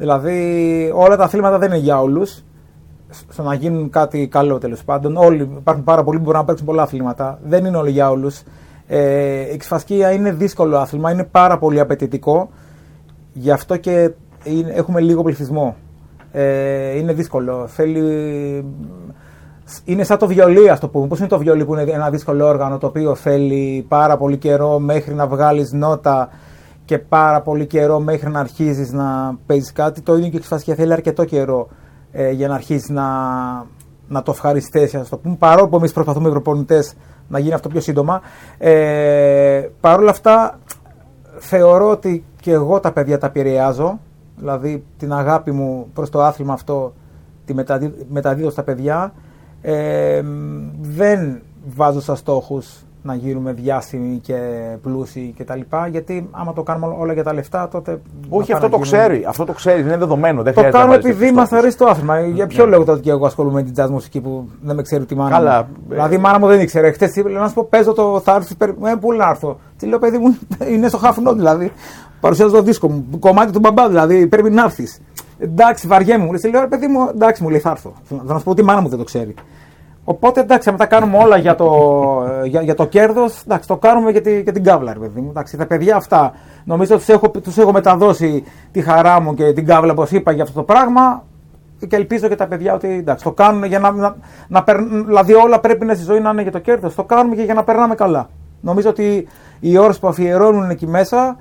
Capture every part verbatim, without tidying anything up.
Δηλαδή, όλα τα αθλήματα δεν είναι για όλους. Στο να γίνουν κάτι καλό, τέλος πάντων. Όλοι, υπάρχουν πάρα πολλοί που μπορούν να παίξουν πολλά αθλήματα. Δεν είναι όλοι για όλους. Ε, η ξυφασκία είναι δύσκολο άθλημα, είναι πάρα πολύ απαιτητικό. Γι' αυτό και είναι, έχουμε λίγο πληθυσμό. Ε, είναι δύσκολο. Θέλει, είναι σαν το βιολί, ας το πούμε. Πώς είναι το βιολί που είναι ένα δύσκολο όργανο το οποίο θέλει πάρα πολύ καιρό μέχρι να βγάλεις νότα και πάρα πολύ καιρό μέχρι να αρχίζεις να παίζεις κάτι. Το ίδιο και η ξυφασκία θέλει αρκετό καιρό ε, για να αρχίσεις να, να το ευχαριστήσεις, ας το πούμε. Παρόλο που εμείς προσπαθούμε οι προπονητές να γίνει αυτό πιο σύντομα. Ε, Παρ' όλα αυτά, θεωρώ ότι και εγώ τα παιδιά τα επηρεάζω. Δηλαδή, την αγάπη μου προς το άθλημα αυτό τη μεταδίδω στα παιδιά. Ε, δεν βάζω σαν στόχους να γίνουμε διάσημοι και πλούσιοι κτλ. Γιατί άμα το κάνουμε όλα για τα λεφτά, τότε. Όχι, αυτό το γίνουμε... ξέρει. Αυτό το ξέρει, είναι δεδομένο. Δεν το κάνουμε επειδή μας αρέσει το άθλημα. Mm, για ποιο yeah. λόγο τότε και εγώ ασχολούμαι με την jazz μουσική που δεν με ξέρει τη μάνα. Καλά. Μου. Δηλαδή η μάνα μου δεν ήξερε. Χτες να σου πω, παίζω το θα έρθει. Ε, πού να έρθω. Τι λέω, παιδί μου, είναι στο χαφνό δηλαδή. Παρουσιάζω το δίσκο μου. Κομμάτι του μπαμπά δηλαδή. Πρέπει να έρθει. Εντάξει, βαριέμαι μου. Λέει, παιδί μου, εντάξει, μου λέει, θα έρθω. Θα σου πω ότι η μάνα μου δεν το ξέρει. Οπότε εντάξει, αν τα κάνουμε όλα για το, για, για το κέρδος, εντάξει, το κάνουμε για, τη, για την κάβλα, παιδί μου. Εντάξει, τα παιδιά αυτά νομίζω ότι τους έχω, τους έχω μεταδώσει τη χαρά μου και την κάβλα, όπως είπα, για αυτό το πράγμα. Και ελπίζω και τα παιδιά ότι εντάξει, το κάνουν για να, να, να περνάμε. Δηλαδή, όλα πρέπει να στη ζωή να είναι για το κέρδος. Το κάνουμε και για να περνάμε καλά. Νομίζω ότι οι ώρες που αφιερώνουν εκεί μέσα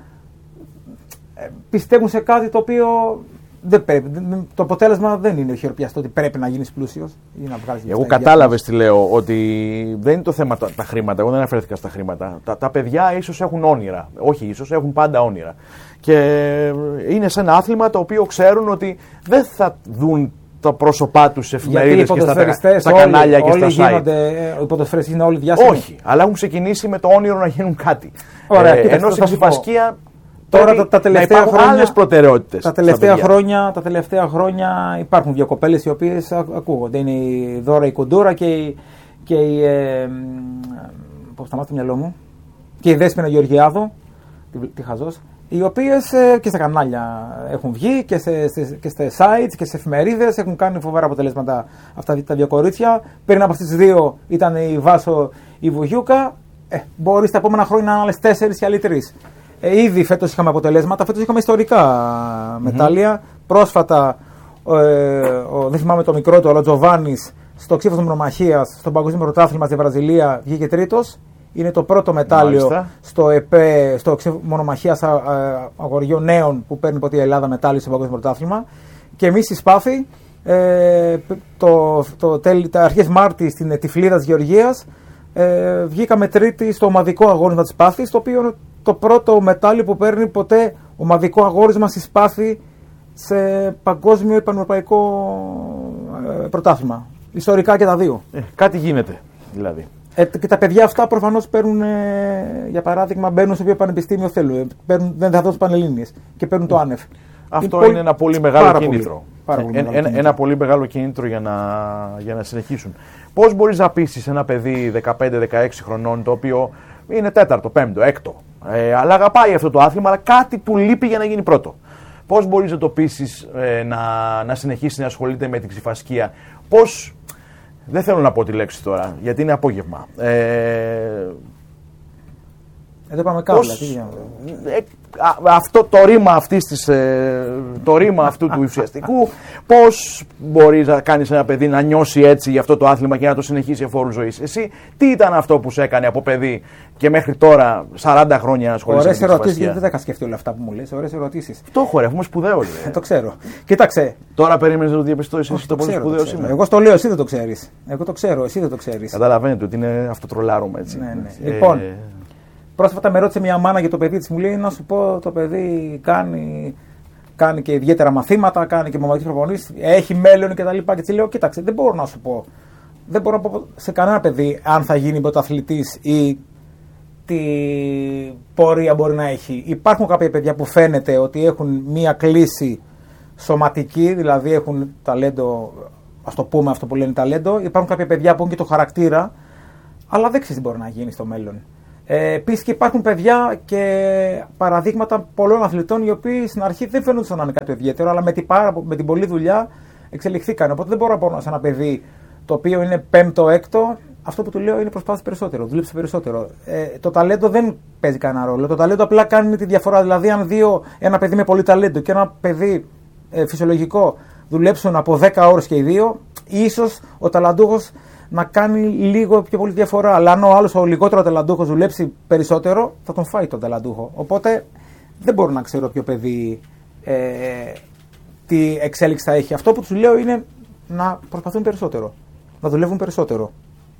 πιστεύουν σε κάτι το οποίο. Δεν πρέπει. Το αποτέλεσμα δεν είναι χειροπιαστό ότι πρέπει να γίνεις πλούσιος ή να βγάλεις λεφτά. Εγώ κατάλαβες τι λέω, ότι δεν είναι το θέμα τα, τα χρήματα. Εγώ δεν αναφέρθηκα στα χρήματα. Τα, τα παιδιά ίσως έχουν όνειρα. Όχι ίσως, έχουν πάντα όνειρα. Και είναι σε ένα άθλημα το οποίο ξέρουν ότι δεν θα δουν τα πρόσωπά τους σε εφημερίδες και στα, στα κανάλια και όλοι στα γίνονται, site. Οι ποδοσφαιριστές είναι όλοι διάσημοι. Όχι, αλλά έχουν ξεκινήσει με το όνειρο να γίνουν κάτι. Ωραία, ε, ενώ στην ξυφασκία. Τώρα τα, τα τελευταία χρόνια, άλλες προτεραιότητες. Τα τελευταία, χρόνια, τα τελευταία χρόνια υπάρχουν δύο κοπέλες οι οποίες ακούγονται. Είναι η Δώρα η Κουντούρα και η. Και η ε, πώς θα μάθει το μυαλό μου. Και η Δέσποινα Γεωργιάδο. Τη, τη Χαζός. Οι οποίες ε, και στα κανάλια έχουν βγει και σε, σε, και σε sites και σε εφημερίδες έχουν κάνει φοβερά αποτελέσματα αυτά τα δύο κορίτσια. Πριν από αυτές τις δύο ήταν η Βάσο η Βουγιούκα. Ε, μπορεί στα επόμενα χρόνια να είναι άλλες τέσσερις και άλλοι τρεις. Ε, ήδη φέτος είχαμε αποτελέσματα, φέτος είχαμε ιστορικά μετάλλια. Mm-hmm. Πρόσφατα, ε, ο, δεν θυμάμαι το μικρό του, αλλά ο Τζοβάνης στο ξύφος της μονομαχίας, στο παγκόσμιο πρωτάθλημα στη Βραζιλία, βγήκε τρίτος. Είναι το πρώτο μετάλλιο Μάλιστα. στο ΕΠΕ, στο μονομαχίας αγοριών νέων που παίρνει ποτέ η Ελλάδα μετάλλιο στο παγκόσμιο πρωτάθλημα. Και εμείς στη Σπάθη, ε, το, το, το, τα αρχές Μάρτη στην Τυφλίδα της Γεωργίας, ε, βγήκαμε τρίτη στο ομαδικό αγώρισμα της Σπάθης, το οποίο είναι το πρώτο μετάλλιο που παίρνει ποτέ ομαδικό αγώρισμα στη Σπάθη σε παγκόσμιο ή πανευρωπαϊκό ε, πρωτάθλημα. Ιστορικά και τα δύο. Ε, κάτι γίνεται δηλαδή. Ε, και τα παιδιά αυτά προφανώς παίρνουν, ε, για παράδειγμα, μπαίνουν στο οποίο πανεπιστήμιο θέλουν. Παίρνουν, δεν θα δώσουν πανελλήνιες και παίρνουν το άνευ. Αυτό είναι, είναι ένα πολύ μεγάλο κίνητρο. Πάρα πολύ ε, μεγάλο ένα, κίνητρο. ένα πολύ μεγάλο κίνητρο για να, για να συνεχίσουν. Πώς μπορείς να πείσεις ένα παιδί δεκαπέντε δεκαέξι χρονών, το οποίο είναι τέταρτο, πέμπτο, έκτο, ε, αλλά αγαπάει αυτό το άθλημα, αλλά κάτι του λείπει για να γίνει πρώτο. Πώς μπορείς να το πείσεις ε, να, να συνεχίσει να ασχολείται με την ξυφασκία? Πώς. Δεν θέλω να πω τη λέξη τώρα, γιατί είναι απόγευμα. Ε, Εδώ πάμε κάβλα. Ε, αυτό το ρήμα, αυτής της, ε, το ρήμα αυτού του ουσιαστικού, πώς μπορείς να κάνεις ένα παιδί να νιώσει έτσι για αυτό το άθλημα και να το συνεχίσει εφόρου ζωής? Εσύ, τι ήταν αυτό που σε έκανε από παιδί και μέχρι τώρα σαράντα χρόνια να ασχολείσαι με την ξυφασκία? Ωραίες ερωτήσεις, γιατί δεν τα είχα σκεφτεί όλα αυτά που μου λες. Ωραίες ερωτήσεις. Το έχω, ρε, έχουμε σπουδαίο. Το ξέρω. Κοίταξε. Τώρα περίμενες να το διαπιστώσεις εσύ το πόσο σπουδαίο είμαι? Εγώ στο λέω, εσύ δεν το ξέρεις. Εγώ το ξέρω, εσύ δεν το ξέρεις. Καταλαβαίνετε ότι είναι αυτοτρολάρουμε έτσι. Ναι, ναι. Ε, λοιπόν. Πρόσφατα με ρώτησε μια μάνα για το παιδί της, μου λέει να σου πω το παιδί κάνει, κάνει και ιδιαίτερα μαθήματα, κάνει και μαμαδικές προπονήσεις, έχει μέλλον κτλ. Και, και της λέω, κοίταξε, δεν μπορώ να σου πω, δεν μπορώ να πω σε κανένα παιδί αν θα γίνει πρωταθλητής ή τι πορεία μπορεί να έχει. Υπάρχουν κάποια παιδιά που φαίνεται ότι έχουν μια κλίση σωματική, δηλαδή έχουν ταλέντο, ας το πούμε αυτό που λένε ταλέντο. Υπάρχουν κάποια παιδιά που έχουν και το χαρακτήρα, αλλά δεν ξέρει τι μπορεί να γίνει στο μέλλον. Ε, Επίσης και υπάρχουν παιδιά και παραδείγματα πολλών αθλητών οι οποίοι στην αρχή δεν φαίνονταν να είναι κάτι ιδιαίτερο, αλλά με την, πάρα, με την πολλή δουλειά εξελιχθήκαν. Οπότε δεν μπορώ να πω σε ένα παιδί το οποίο είναι πέμπτο, έκτο, αυτό που του λέω είναι προσπάθησε περισσότερο, δούλεψε περισσότερο. Ε, το ταλέντο δεν παίζει κανένα ρόλο. Το ταλέντο απλά κάνει τη διαφορά. Δηλαδή, αν δύο, ένα παιδί με πολύ ταλέντο και ένα παιδί ε, φυσιολογικό δουλέψουν από δέκα ώρες και οι δύο, ίσως ο ταλαντούχος να κάνει λίγο πιο πολύ διαφορά. Αλλά αν ο άλλος, ο λιγότερο ταλαντούχος, δουλέψει περισσότερο, θα τον φάει τον ταλαντούχο. Οπότε δεν μπορώ να ξέρω ποιο παιδί ε, τι εξέλιξη θα έχει. Αυτό που του λέω είναι να προσπαθούν περισσότερο, να δουλεύουν περισσότερο.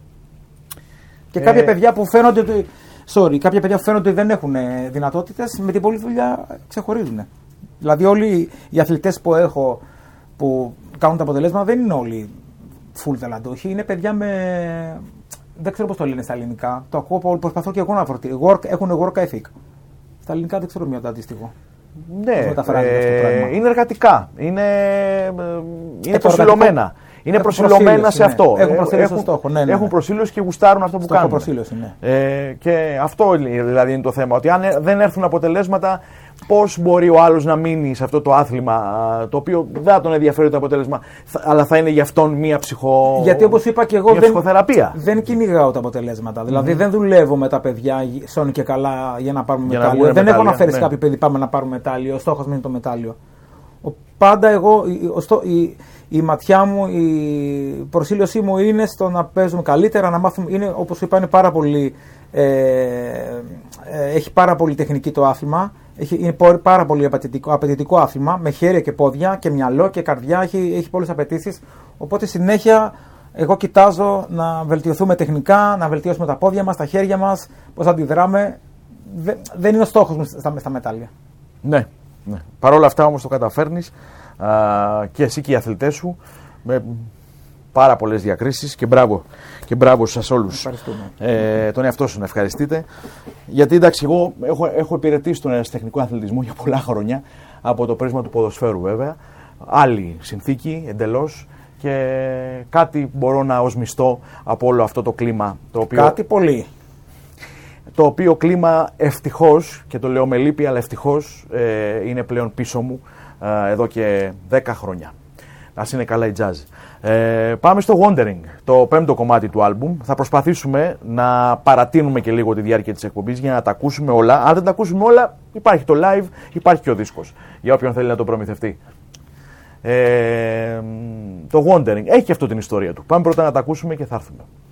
Και ε... κάποια παιδιά που φαίνονται ότι, sorry, κάποια παιδιά που φαίνονται ότι δεν έχουν δυνατότητες, με την πολλή δουλειά ξεχωρίζουν. Δηλαδή όλοι οι αθλητές που έχω που κάνουν τα αποτελέσματα δεν είναι όλοι full ταλαντούχοι. Είναι παιδιά με, δεν ξέρω πώς το λένε στα ελληνικά. Το ακούω, προσπαθώ και εγώ να φορτίσω. Work, έχουν work ethic. Στα ελληνικά δεν ξέρω μια το αντίστοιχο. Ναι, ε, είναι εργατικά. Είναι, είναι προσιλωμένα. Είναι προσιλωμένα σε αυτό. Έχουν προσήλωση στο στόχο. Ναι, ναι, έχουν προσήλωση και γουστάρουν αυτό που στόχο κάνουν. Προσήλωση, ναι. ε, και αυτό δηλαδή είναι το θέμα. Ότι αν δεν έρθουν αποτελέσματα, πώς μπορεί ο άλλος να μείνει σε αυτό το άθλημα, το οποίο δεν θα τον ενδιαφέρει το αποτέλεσμα, αλλά θα είναι για αυτόν μία ψυχο... Γιατί όπως είπα και εγώ, δεν, ψυχοθεραπεία. Δεν κυνηγάω τα αποτελέσματα. Mm-hmm. Δηλαδή δεν δουλεύω με τα παιδιά σώνει και καλά για να πάρουμε για μετάλλιο. Να δεν μετάλλια, έχω να φέρει ναι. κάποιο παιδί πάμε να πάρουμε μετάλλιο. Ο στόχος μου είναι το μετάλλιο. Ο, πάντα εγώ, η, η, η ματιά μου, η προσήλωσή μου είναι στο να παίζουμε καλύτερα, να μάθουμε. Είναι, όπως είπα, είναι πάρα πολύ, ε, ε, έχει πάρα πολύ τεχνική το άθλημα. Έχει, είναι πάρα πολύ απαιτητικό, απαιτητικό άθλημα, με χέρια και πόδια και μυαλό και καρδιά, έχει, έχει πολλές απαιτήσεις. Οπότε συνέχεια εγώ κοιτάζω να βελτιωθούμε τεχνικά, να βελτιώσουμε τα πόδια μας, τα χέρια μας, πώς αντιδράμε. Δε, δεν είναι ο στόχος μου στα, στα μετάλλια. Ναι, ναι. Παρ' όλα αυτά όμως το καταφέρνεις α, και εσύ και οι αθλητές σου με πάρα πολλές διακρίσεις και μπράβο. Και μπράβο σας όλους. Ε, τον εαυτό σου να ευχαριστείτε. Γιατί εντάξει, εγώ έχω, έχω υπηρετήσει τον αεραστεχνικό αθλητισμό για πολλά χρόνια, από το πρίσμα του ποδοσφαίρου βέβαια. Άλλη συνθήκη εντελώς και κάτι μπορώ να οσμιστώ από όλο αυτό το κλίμα. Το οποίο, κάτι πολύ. Το οποίο κλίμα ευτυχώς, και το λέω με λύπη, αλλά ευτυχώς ε, είναι πλέον πίσω μου ε, εδώ και δέκα χρόνια. Ας είναι καλά η jazz. Ε, πάμε στο Wandering, το πέμπτο κομμάτι του άλμπουμ. Θα προσπαθήσουμε να παρατείνουμε και λίγο τη διάρκεια της εκπομπής για να τα ακούσουμε όλα. Αν δεν τα ακούσουμε όλα, υπάρχει το live, υπάρχει και ο δίσκος, για όποιον θέλει να το προμηθευτεί. Ε, το Wandering έχει αυτό την ιστορία του. Πάμε πρώτα να τα ακούσουμε και θα έρθουμε.